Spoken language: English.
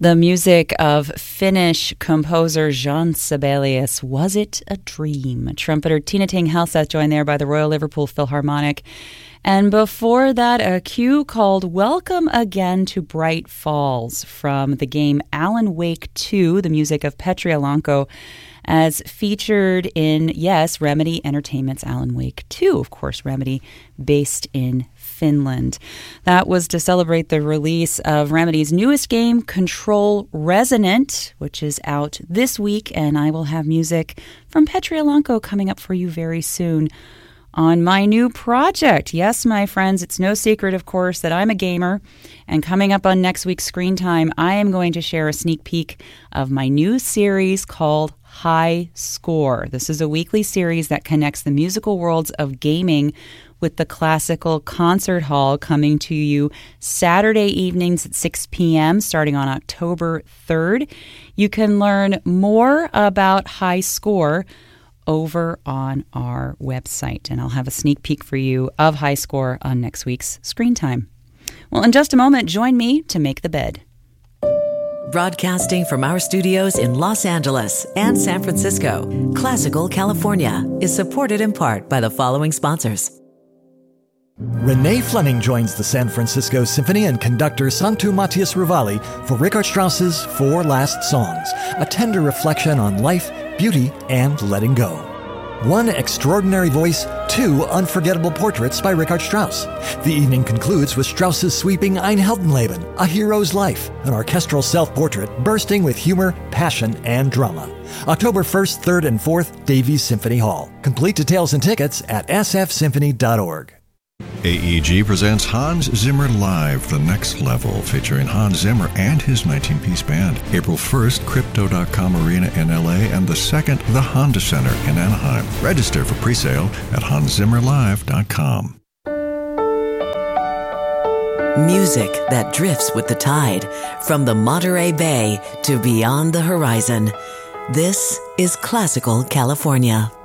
The music of Finnish composer Jean Sibelius, Was It a Dream? Trumpeter Tina Ting Helseth joined there by the Royal Liverpool Philharmonic. And before that, a cue called Welcome Again to Bright Falls from the game Alan Wake 2, the music of Petri Alanko, as featured in, yes, Remedy Entertainment's Alan Wake 2, of course, Remedy based in Finland. That was to celebrate the release of Remedy's newest game, Control Resonant, which is out this week, and I will have music from Petri Alanko coming up for you very soon on my new project. Yes, my friends, it's no secret, of course, that I'm a gamer, and coming up on next week's Screen Time, I am going to share a sneak peek of my new series called High Score. This is a weekly series that connects the musical worlds of gaming with the Classical Concert Hall, coming to you Saturday evenings at 6 p.m. starting on October 3rd. You can learn more about High Score over on our website, and I'll have a sneak peek for you of High Score on next week's Screen Time. Well, in just a moment, join me to make the bed. Broadcasting from our studios in Los Angeles and San Francisco, Classical California is supported in part by the following sponsors. Renee Fleming joins the San Francisco Symphony and conductor Sanctu Matthias Rivali for Richard Strauss's Four Last Songs, a tender reflection on life, beauty, and letting go. One extraordinary voice, two unforgettable portraits by Richard Strauss. The evening concludes with Strauss's sweeping Ein Heldenleben, A Hero's Life, an orchestral self-portrait bursting with humor, passion, and drama. October 1st, 3rd, and 4th, Davies Symphony Hall. Complete details and tickets at sfsymphony.org. AEG presents Hans Zimmer Live, The Next Level, featuring Hans Zimmer and his 19-piece band. April 1st, Crypto.com Arena in LA, and the 2nd, the Honda Center in Anaheim. Register for presale at hanszimmerlive.com. Music that drifts with the tide, from the Monterey Bay to beyond the horizon. This is Classical California.